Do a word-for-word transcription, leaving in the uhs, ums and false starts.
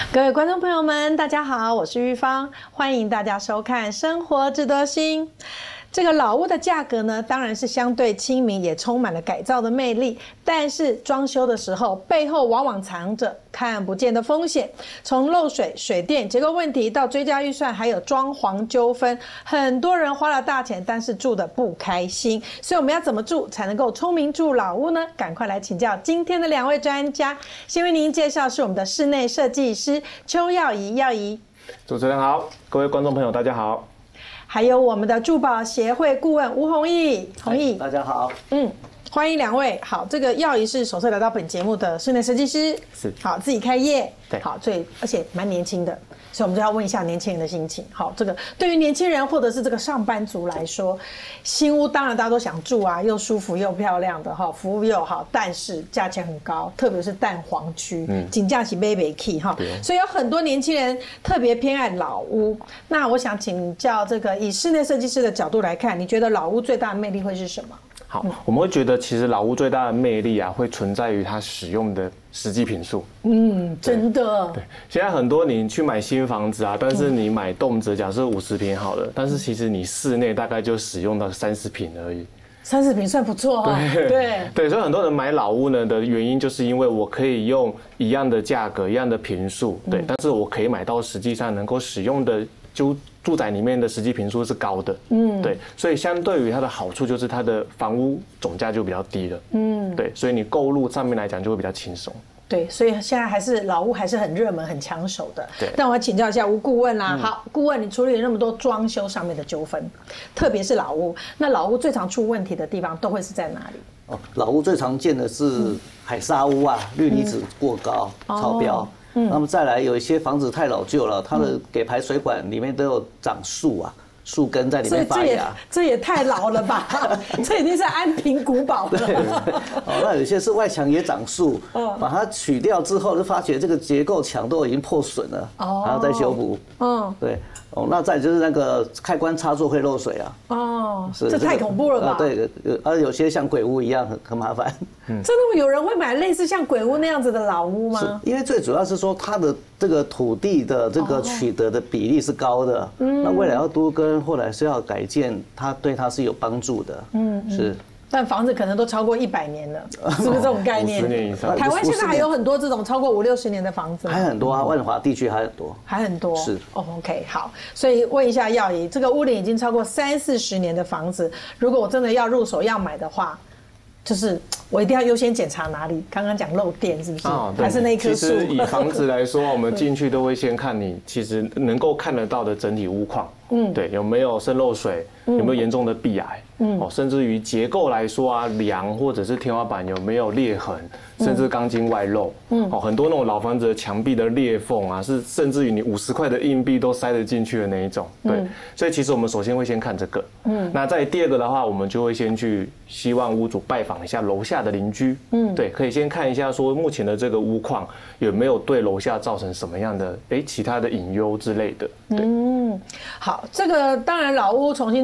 各位观众朋友们，大家好，我是玉芳，欢迎大家收看《生活智多星》。这个老屋的价格呢，当然是相对亲民，也充满了改造的魅力。但是装修的时候，背后往往藏着看不见的风险，从漏水、水电、结构问题到追加预算，还有装潢纠纷，很多人花了大钱，但是住得不开心。所以我们要怎么住才能够聪明住老屋呢？赶快来请教今天的两位专家。先为您介绍是我们的室内设计师邱耀仪，耀仪。 主持人好，各位观众朋友大家好。 还有我们的住保协会顾问吴弘毅，弘毅， 大家好， 嗯，欢迎两位。好，这个耀仪是首次来到本节目的室内设计师， 是， 好，自己开业， 对， 好，所以而且蛮年轻的，所以我们就要问一下年轻人的心情。好，这个对于年轻人或者是这个上班族来说，新屋当然大家都想住啊，又舒服又漂亮的哈，服务又好，但是价钱很高，特别是蛋黄区，嗯，景价是买不起哈，所以有很多年轻人特别偏爱老屋。那我想请教这个，以室内设计师的角度来看，你觉得老屋最大的魅力会是什么？ 好，我们会觉得其实老屋最大的魅力啊，会存在于它使用的实际坪数。 嗯，真的。 对，现在很多你去买新房子啊，但是你买动辄假设五十坪好了，但是其实你室内大概就使用到三十坪而已。 三十坪算不错哦。 对对对，所以很多人买老屋呢的原因，就是因为我可以用一样的价格、一样的坪数，对，但是我可以买到实际上能够使用的就。住宅里面的实际坪数是高的，嗯，对，所以相对于它的好处就是它的房屋总价就比较低了，嗯，对，所以你购入上面来讲就会比较轻松。 对，所以现在还是老屋还是很热门、很抢手的。 对， 但我要请教一下吴顾问啦。嗯、好，顾问，你处理了那么多装修上面的纠纷，特别是老屋，那老屋最常出问题的地方都会是在哪里？ 哦，老屋最常见的是海砂屋啊，氯离子过高、嗯、超标。哦嗯、那么再来有一些房子太老旧了，它的给排水管里面都有长树啊，树根在里面发芽， 这也太老了吧？这已经是安平古堡了。 对，哦，那有些是外墙也长树，把它取掉之后，就发觉这个结构墙都已经破损了，哦，还要再修补。嗯，对。哦，那再就是那个开关插座会漏水啊！ 哦，这太恐怖了吧？ 对，而有些像鬼屋一样很很麻烦。 真的有人会买类似像鬼屋那样子的老屋吗？ 因为最主要是说它的这个土地的这个取得的比例是高的，嗯，那未来要都更或者是要改建，它对它是有帮助的，嗯，是。 但房子可能都超过一百年了，是不是这种概念？ 五十年以上。 台湾现在还有很多这种超过五六十年的房子， 还很多啊，万华地区还很多， 还很多。 是哦 ，OK， 好。所以问一下耀仪，这个屋龄已经超过三四十年的房子，如果我真的要入手要买的话，就是我一定要优先检查哪里？刚刚讲漏电是不是？哦，还是那一棵树？ 其实以房子来说，我们进去都会先看你其实能够看得到的整体屋况，嗯，对，有没有渗漏水，有没有严重的壁癌。嗯，哦，甚至于结构来说啊，梁或者是天花板有没有裂痕，甚至钢筋外露，嗯，哦，很多那种老房子的墙壁的裂缝啊，是甚至于你五十块的硬币都塞得进去的那一种，对，嗯、所以其实我们首先会先看这个，嗯，那在第二个的话，我们就会先去希望屋主拜访一下楼下的邻居，嗯，对，可以先看一下说目前的这个屋况有没有对楼下造成什么样的哎其他的隐忧之类的，对， 嗯，好，这个当然老屋重新。